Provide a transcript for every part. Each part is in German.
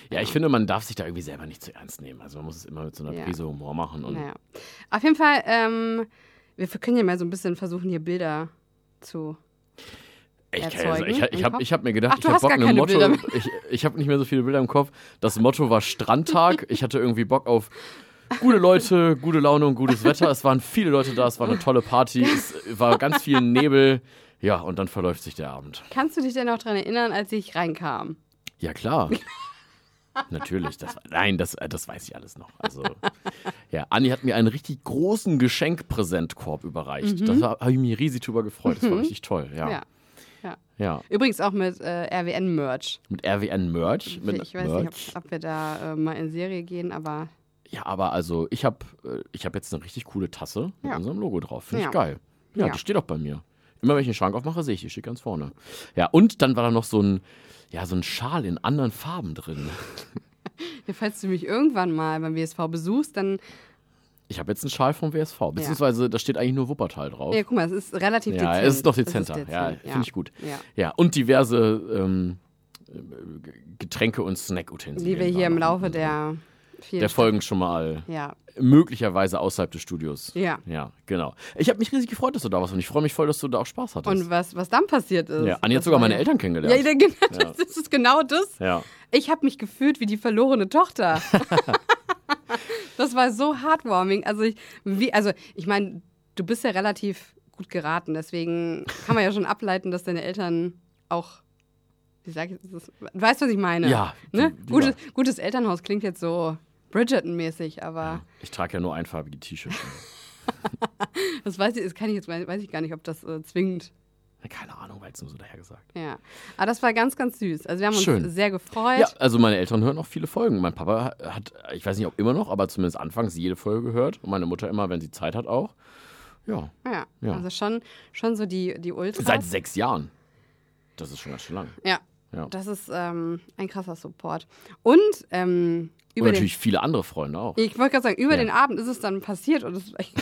Ja, ich finde, man darf sich da irgendwie selber nicht zu ernst nehmen. Also man muss es immer mit so einer Prise Humor machen. Und Auf jeden Fall, wir können ja mal so ein bisschen versuchen, hier Bilder zu erzeugen. Ich hab mir gedacht, Ach, du hast gar keine Motto. Bilder mehr. Ich habe nicht mehr so viele Bilder im Kopf. Das Motto war Strandtag. Ich hatte irgendwie Bock auf gute Leute, gute Laune und gutes Wetter. Es waren viele Leute da, es war eine tolle Party. Es war ganz viel Nebel. Ja, und dann verläuft sich der Abend. Kannst du dich denn noch daran erinnern, als ich reinkam? Ja, klar. Natürlich. Das weiß ich alles noch. Also, ja, Anni hat mir einen richtig großen Geschenkpräsentkorb überreicht. Da habe ich mich riesig drüber gefreut. Das war richtig toll. Ja. Übrigens auch mit RWN-Merch. Mit RWN-Merch? Ich weiß nicht, ob wir da mal in Serie gehen, aber... Ja, aber also ich hab jetzt eine richtig coole Tasse mit unserem Logo drauf. Finde ich geil. Ja, die steht auch bei mir. Immer wenn ich den Schrank aufmache, sehe ich, die steht ganz vorne. Ja, und dann war da noch so ein Schal in anderen Farben drin. Ja, falls du mich irgendwann mal beim WSV besuchst, dann... Ich habe jetzt einen Schal vom WSV, beziehungsweise da steht eigentlich nur Wuppertal drauf. Ja, guck mal, es ist relativ dezent. Ja, es ist noch dezenter. Ja, finde ich gut. Ja, und diverse Getränke und Snackutensilien. Die wir hier im Laufe der Folgen schon mal möglicherweise außerhalb des Studios. Ja. Ja, genau. Ich habe mich riesig gefreut, dass du da warst und ich freue mich voll, dass du da auch Spaß hattest. Und was dann passiert ist. Ja, Anni hat sogar meine Eltern kennengelernt. Ja, das ist genau das. Ja. Ich habe mich gefühlt wie die verlorene Tochter. Das war so heartwarming. Also ich meine, du bist ja relativ gut geraten, deswegen kann man ja schon ableiten, dass deine Eltern auch, wie sag ich das? Du weißt, was ich meine? Ja. Ne? Gutes Elternhaus klingt jetzt so Bridgerton-mäßig, aber... Ja, ich trage ja nur einfarbige T-Shirts. Das weiß ich gar nicht, ob das zwingend... Keine Ahnung, weil es nur so dahergesagt. Ja, aber das war ganz, ganz süß. Also wir haben uns sehr gefreut. Ja, also meine Eltern hören auch viele Folgen. Mein Papa hat, ich weiß nicht, ob immer noch, aber zumindest anfangs jede Folge gehört. Und meine Mutter immer, wenn sie Zeit hat, auch. Ja. Also schon so die Ultras. Seit 6 Jahren. Das ist schon ganz schön lang. Ja. Das ist ein krasser Support. Und und natürlich viele andere Freunde auch. Ich wollte gerade sagen, über den Abend ist es dann passiert und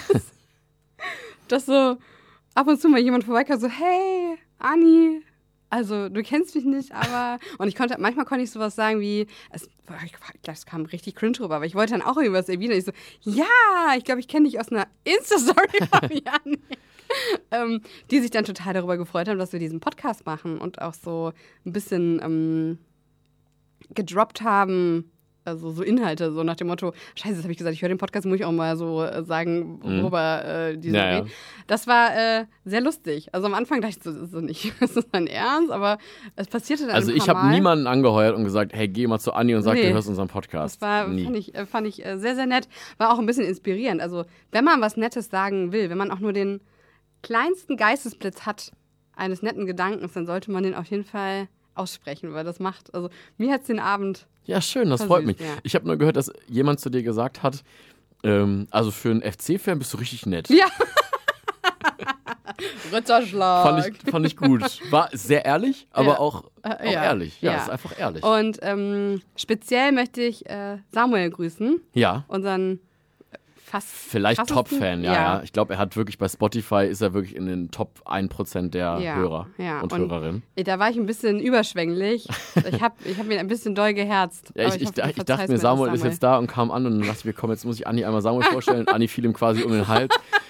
dass so ab und zu mal jemand vorbeikam, so, hey, Anni, also du kennst mich nicht, aber... Und manchmal konnte ich sowas sagen wie, das kam richtig cringe rüber, aber ich wollte dann auch irgendwas erwidern. Ich so, ja, ich glaube, ich kenne dich aus einer Insta-Story von Janik. Die sich dann total darüber gefreut haben, dass wir diesen Podcast machen und auch so ein bisschen gedroppt haben, also so Inhalte, so nach dem Motto, scheiße, das habe ich gesagt, ich höre den Podcast, muss ich auch mal so sagen, worüber die so reden. Das war sehr lustig. Also am Anfang dachte ich so, ist das mein Ernst? Aber es passierte dann Also ich habe niemanden angeheuert und gesagt, hey, geh mal zu Anni und sag, du hörst unseren Podcast. Das fand ich sehr, sehr nett. War auch ein bisschen inspirierend. Also wenn man was Nettes sagen will, wenn man auch nur den kleinsten Geistesblitz hat eines netten Gedankens, dann sollte man den auf jeden Fall aussprechen, weil das macht, also mir hat es den Abend... Ja, schön, das freut mich. Ja. Ich habe nur gehört, dass jemand zu dir gesagt hat, also für einen FC-Fan bist du richtig nett. Ja. Ritterschlag. Fand ich gut. War sehr ehrlich, aber auch ehrlich. Ja, ist einfach ehrlich. Und speziell möchte ich Samuel grüßen. Ja. Unseren vielleicht Top-Fan, ja. Ich glaube, er hat wirklich bei Spotify, ist er wirklich in den Top 1% der Hörer und Hörerinnen. Da war ich ein bisschen überschwänglich. Ich hab mir ein bisschen doll geherzt. Ja, ich dachte mir, Samuel ist jetzt da und kam an und dann dachte ich mir, komm, jetzt muss ich Anni einmal Samuel vorstellen. Anni fiel ihm quasi um den Hals.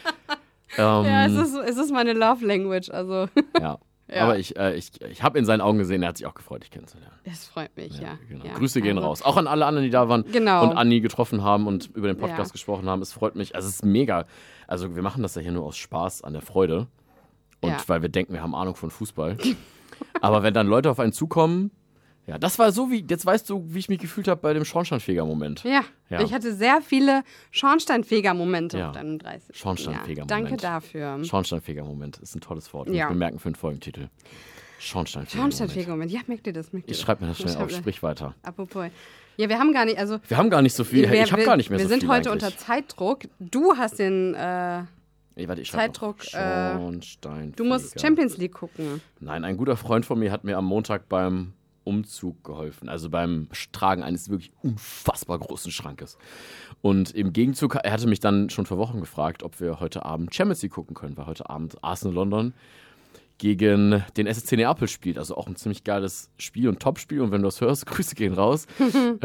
Es ist meine Love Language, also. Ja. Aber ich habe in seinen Augen gesehen, er hat sich auch gefreut, dich kennenzulernen. Das freut mich, ja. Genau. Grüße gehen raus. Auch an alle anderen, die da waren und Anni getroffen haben und über den Podcast gesprochen haben. Es freut mich. Also es ist mega. Also wir machen das ja hier nur aus Spaß an der Freude. Und weil wir denken, wir haben Ahnung von Fußball. Aber wenn dann Leute auf einen zukommen, ja, das war so wie, jetzt weißt du, wie ich mich gefühlt habe bei dem Schornsteinfeger-Moment. Ja, ich hatte sehr viele Schornsteinfeger-Momente auf deinem 30. Schornsteinfeger-Moment. Danke dafür. Schornsteinfeger-Moment ist ein tolles Wort. Muss ich bemerken für einen Folgentitel. Schornsteinfeger-Moment. Ja, merkt ihr das? Ich schreibe mir das schnell auf, sprich weiter. Apropos. Ja, wir haben gar nicht, wir haben gar nicht so viel. Ich habe gar nicht mehr so viel. Wir sind heute unter Zeitdruck. Du hast den Zeitdruck. Du musst Champions League gucken. Nein, ein guter Freund von mir hat mir am Montag beim Umzug geholfen, also beim Tragen eines wirklich unfassbar großen Schrankes. Und im Gegenzug, er hatte mich dann schon vor Wochen gefragt, ob wir heute Abend Champions League gucken können, weil heute Abend Arsenal London gegen den SSC Neapel spielt. Also auch ein ziemlich geiles Spiel und Topspiel. Und wenn du das hörst, Grüße gehen raus.